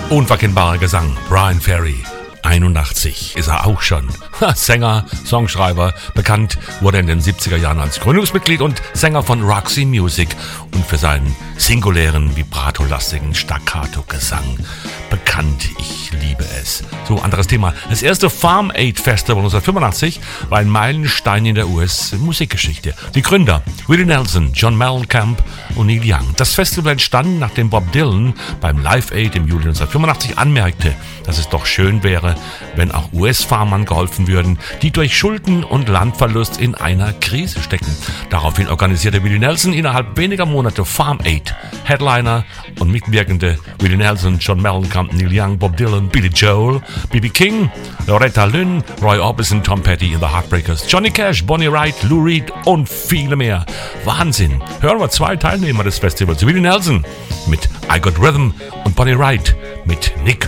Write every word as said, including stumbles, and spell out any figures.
Unverkennbarer Gesang, Bryan Ferry. einundachtzig ist er auch schon. Sänger, Songschreiber, bekannt wurde er in den siebziger Jahren als Gründungsmitglied und Sänger von Roxy Music und für seinen singulären, vibratolastigen Staccato-Gesang bekannt. Ich liebe es. So, anderes Thema. Das erste Farm Aid Festival neunzehnhundertfünfundachtzig war ein Meilenstein in der U S-Musikgeschichte. Die Gründer Willie Nelson, John Mellencamp und Neil Young. Das Festival entstand, nachdem Bob Dylan beim Live Aid im Juli neunzehnhundertfünfundachtzig anmerkte, dass es doch schön wäre, wenn auch U S-Farmern geholfen würden, die durch Schulden und Landverlust in einer Krise stecken. Daraufhin organisierte Willie Nelson innerhalb weniger Monate Farm Aid. Headliner und Mitwirkende Willie Nelson, John Mellencamp, Neil Young, Bob Dylan, Billy Joel, B B King, Loretta Lynn, Roy Orbison, Tom Petty in The Heartbreakers, Johnny Cash, Bonnie Raitt, Lou Reed und viele mehr. Wahnsinn! Hören wir zwei Teilnehmer des Festivals. Willie Nelson mit I Got Rhythm und Bonnie Raitt mit Nick